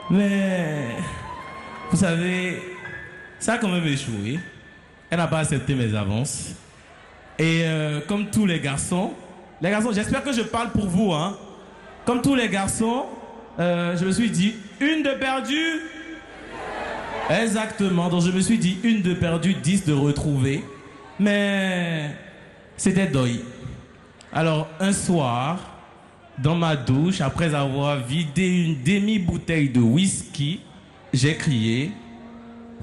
Mais, vous savez, ça a quand même échoué. Elle n'a pas accepté mes avances. Et comme tous les garçons, j'espère que je parle pour vous, hein. Comme tous les garçons, je me suis dit, une de perdue. Exactement, donc je me suis dit, une de perdue, 10 de retrouvée. Mais c'était deuil. Alors, un soir, dans ma douche, après avoir vidé une demi-bouteille de whisky, j'ai crié...